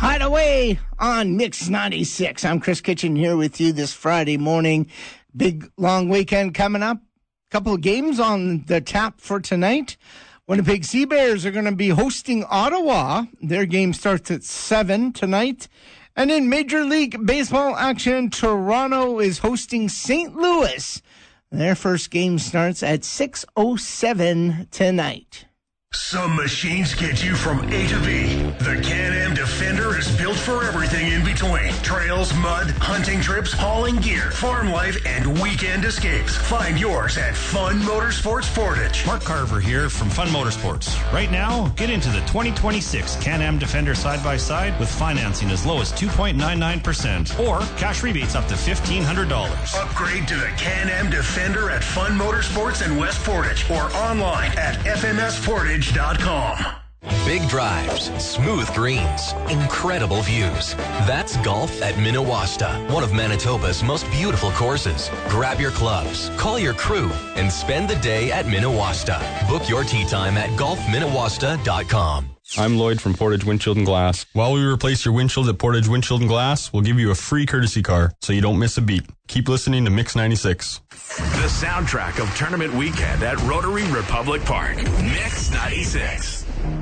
Hideaway on Mix 96. I'm Chris Kitchen here with you this Friday morning. Big, long weekend coming up. Couple of games on the tap for tonight. Winnipeg Sea Bears are going to be hosting Ottawa. Their game starts at 7 tonight. And in Major League Baseball action, Toronto is hosting St. Louis. Their first game starts at 6:07 tonight. Some machines get you from A to B. The Can-Am Defender is built for everything in between. Trails, mud, hunting trips, hauling gear, farm life, and weekend escapes. Find yours at Fun Motorsports Portage. Mark Carver here from Fun Motorsports. Right now, get into the 2026 Can-Am Defender side-by-side with financing as low as 2.99% or cash rebates up to $1,500. Upgrade to the Can-Am Defender at Fun Motorsports in West Portage or online at FMSPortage.com. Big drives, smooth greens, incredible views. That's golf at Minawasta, one of Manitoba's most beautiful courses. Grab your clubs, call your crew, and spend the day at Minawasta. Book your tee time at golfminawasta.com. I'm Lloyd from Portage Windshield and Glass. While we replace your windshield at Portage Windshield and Glass, we'll give you a free courtesy car so you don't miss a beat. Keep listening to Mix 96. The soundtrack of tournament weekend at Rotary Republic Park. Mix 96.